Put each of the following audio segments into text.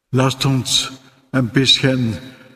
Lasst uns ein bisschen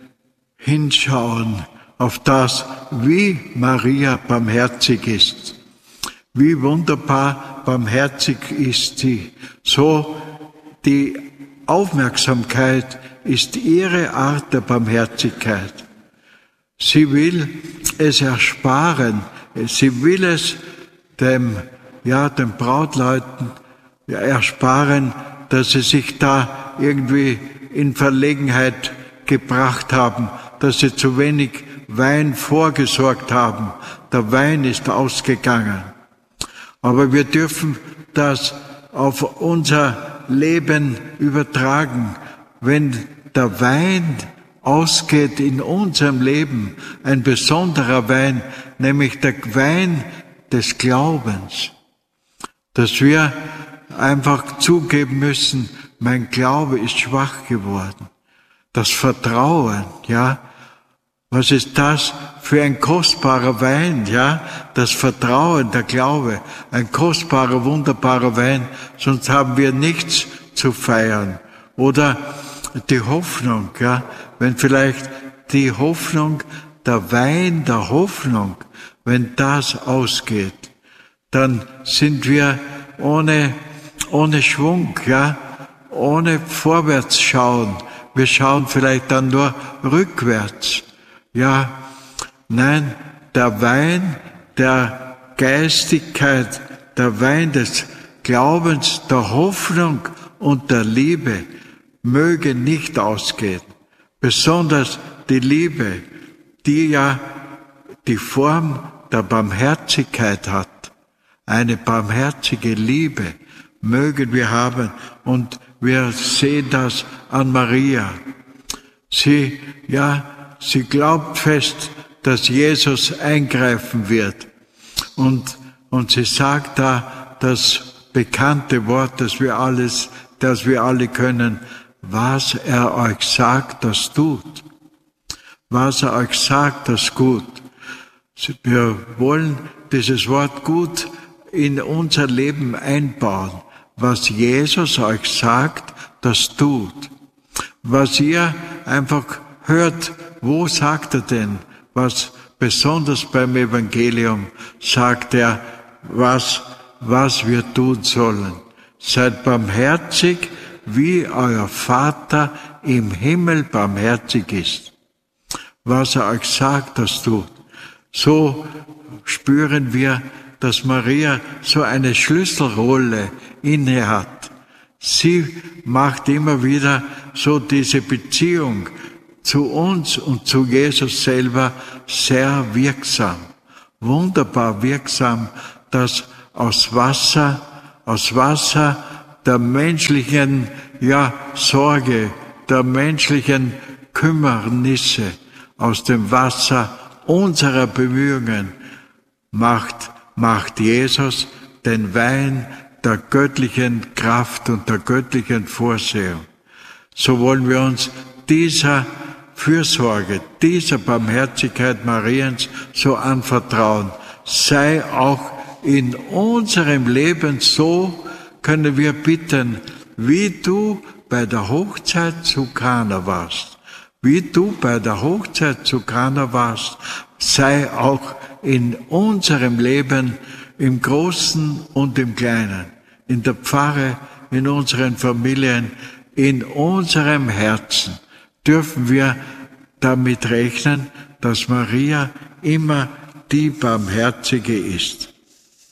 hinschauen auf das, wie Maria barmherzig ist. Wie wunderbar barmherzig ist sie. So die Aufmerksamkeit ist ihre Art der Barmherzigkeit. Sie will es ersparen. Sie will es den Brautleuten ersparen, dass sie sich da irgendwie in Verlegenheit gebracht haben, dass sie zu wenig Wein vorgesorgt haben. Der Wein ist ausgegangen. Aber wir dürfen das auf unser Leben übertragen. Wenn der Wein ausgeht in unserem Leben, ein besonderer Wein, nämlich der Wein des Glaubens, dass wir einfach zugeben müssen, mein Glaube ist schwach geworden. Das Vertrauen, was ist das für ein kostbarer Wein, das Vertrauen, der Glaube, ein kostbarer, wunderbarer Wein, sonst haben wir nichts zu feiern. Oder die Hoffnung, wenn vielleicht die Hoffnung, der Wein der Hoffnung, wenn das ausgeht, dann sind wir ohne Schwung, ohne vorwärts schauen. Wir schauen vielleicht dann nur rückwärts. Nein, der Wein der Geistigkeit, der Wein des Glaubens, der Hoffnung und der Liebe möge nicht ausgehen. Besonders die Liebe, die ja die Form der Barmherzigkeit hat. Eine barmherzige Liebe mögen wir haben, und wir sehen das an Maria. Sie glaubt fest, dass Jesus eingreifen wird. Und sie sagt da das bekannte Wort, das wir alle können: Was er euch sagt, das tut. Was er euch sagt, das gut. Wir wollen dieses Wort gut in unser Leben einbauen. Was Jesus euch sagt, das tut. Was ihr einfach hört, wo sagt er denn? Was besonders beim Evangelium sagt er, was wir tun sollen. Seid barmherzig, wie euer Vater im Himmel barmherzig ist. Was er euch sagt, das tut. So spüren wir, dass Maria so eine Schlüsselrolle inne hat. Sie macht immer wieder so diese Beziehung zu uns und zu Jesus selber sehr wirksam. Wunderbar wirksam, dass aus Wasser der menschlichen Sorge, der menschlichen Kümmernisse, aus dem Wasser unserer Bemühungen macht Jesus den Wein der göttlichen Kraft und der göttlichen Vorsehung. So wollen wir uns dieser Fürsorge, dieser Barmherzigkeit Mariens so anvertrauen. Sei auch in unserem Leben so, können wir bitten, wie du bei der Hochzeit zu Kana warst. Wie du bei der Hochzeit zu Kana warst, sei auch in unserem Leben, im Großen und im Kleinen, in der Pfarre, in unseren Familien, in unserem Herzen, dürfen wir damit rechnen, dass Maria immer die Barmherzige ist.